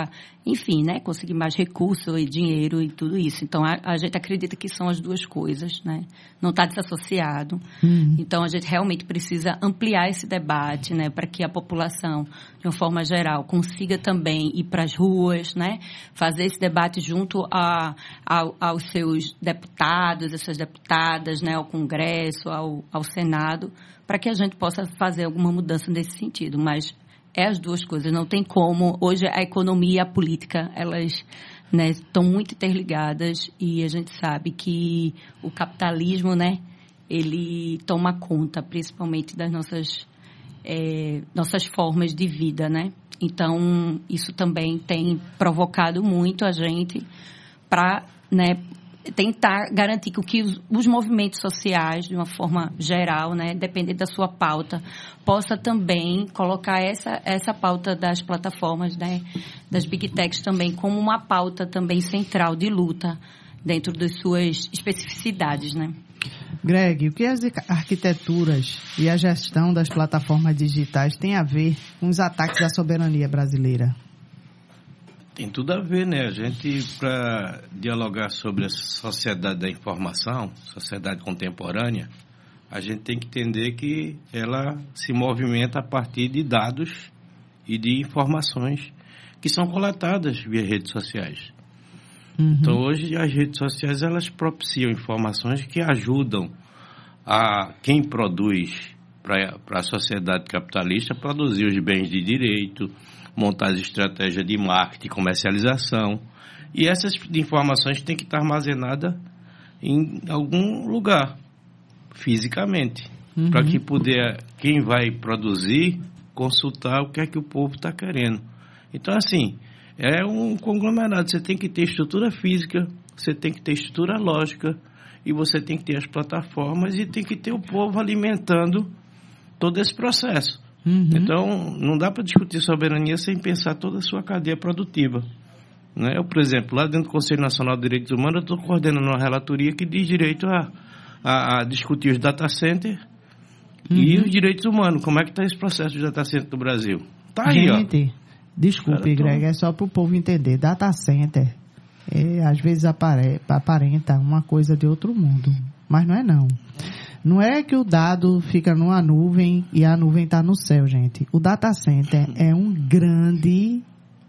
para, enfim, né, conseguir mais recursos e dinheiro e tudo isso. Então, a gente acredita que são as duas coisas, né? Não está desassociado. Então, a gente realmente precisa ampliar esse debate, né, para que a população, de uma forma geral, consiga também ir para as ruas, né, fazer esse debate junto aos seus deputados, às suas deputadas, né, ao Congresso, ao Senado, para que a gente possa fazer alguma mudança nesse sentido. Mas é as duas coisas, não tem como. Hoje a economia e a política, elas, né, estão muito interligadas e a gente sabe que o capitalismo, né, ele toma conta principalmente das nossas formas de vida, né? Então, isso também tem provocado muito a gente para, né, tentar garantir que os movimentos sociais, de uma forma geral, né, dependendo da sua pauta, possa também colocar essa pauta das plataformas, né, das Big Techs também como uma pauta também central de luta dentro das suas especificidades, né? Greg, o que as arquiteturas e a gestão das plataformas digitais têm a ver com os ataques à soberania brasileira? Tem tudo a ver, né? A gente, para dialogar sobre a sociedade da informação, sociedade contemporânea, a gente tem que entender que ela se movimenta a partir de dados e de informações que são coletadas via redes sociais. Então, hoje, as redes sociais, elas propiciam informações que ajudam a quem produz para a sociedade capitalista produzir os bens de direito, montar as estratégias de marketing e comercialização. E essas informações têm que estar armazenadas em algum lugar, fisicamente, para que quem vai produzir, consultar o que é que o povo está querendo. Então, assim, é um conglomerado. Você tem que ter estrutura física, você tem que ter estrutura lógica, e você tem que ter as plataformas e tem que ter o povo alimentando todo esse processo. Então, não dá para discutir soberania sem pensar toda a sua cadeia produtiva. Né? Eu, por exemplo, lá dentro do Conselho Nacional de Direitos Humanos, eu estou coordenando uma relatoria que diz direito a discutir os data centers e os direitos humanos. Como é que está esse processo de data center do Brasil? Está aí, gente, desculpe, Greg, é só para o povo entender. Data center, às vezes aparenta uma coisa de outro mundo, mas não é não. Não é que o dado fica numa nuvem e a nuvem está no céu, gente. O data center é uma grande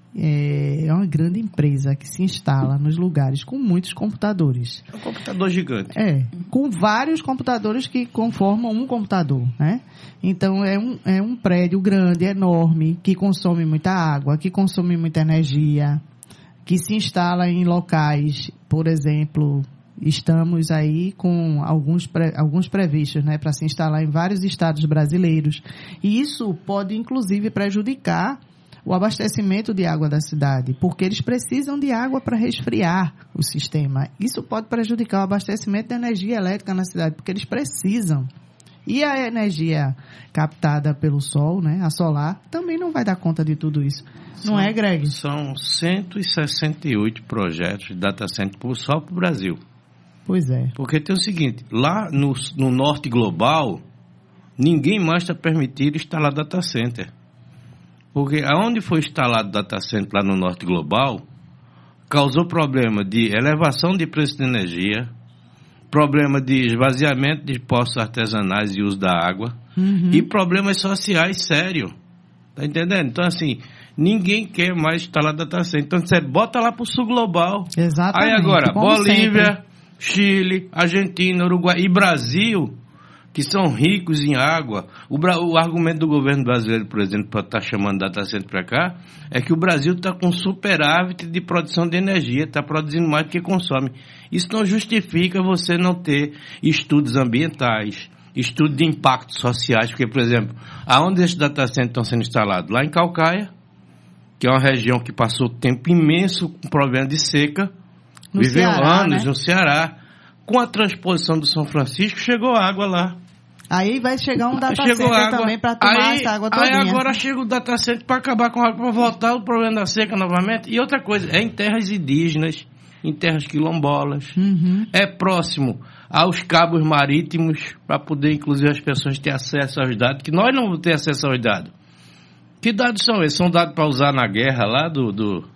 empresa que se instala nos lugares com muitos computadores. É um computador gigante. Com vários computadores que conformam um computador, né? Então, é um prédio grande, enorme, que consome muita água, que consome muita energia, que se instala em locais, por exemplo, estamos aí com alguns previstos, né, para se instalar em vários estados brasileiros. E isso pode, inclusive, prejudicar o abastecimento de água da cidade, porque eles precisam de água para resfriar o sistema. Isso pode prejudicar o abastecimento de energia elétrica na cidade, porque eles precisam. E a energia captada pelo sol, né, a solar, também não vai dar conta de tudo isso. Não é, Greg? São 168 projetos de data center só para o Brasil. Pois é. Porque tem o seguinte, lá no norte global, ninguém mais está permitido instalar data center. Porque aonde foi instalado data center lá no norte global, causou problema de elevação de preço de energia, problema de esvaziamento de poços artesanais e uso da água, e problemas sociais sérios. Tá entendendo? Então, assim, ninguém quer mais instalar data center. Então, você bota lá para o sul global. Exatamente. Aí agora, Bolívia, sempre. Chile, Argentina, Uruguai e Brasil, que são ricos em água. O argumento do governo brasileiro, por exemplo, para estar chamando data center para cá, é que o Brasil está com superávit de produção de energia, está produzindo mais do que consome. Isso não justifica você não ter estudos ambientais, estudos de impactos sociais, porque, por exemplo, aonde esses data centers estão sendo instalados? Lá em Caucaia, que é uma região que passou tempo imenso com problema de seca, viveu anos, né? No Ceará. Com a transposição do São Francisco, chegou água lá. Aí vai chegar um data center também para tomar essa água todinha. Aí agora chega o data center para acabar com a água, para voltar o problema da seca novamente. E outra coisa, é em terras indígenas, em terras quilombolas. É próximo aos cabos marítimos, para poder, inclusive, as pessoas terem acesso aos dados, que nós não vamos ter acesso aos dados. Que dados são esses? São dados para usar na guerra lá do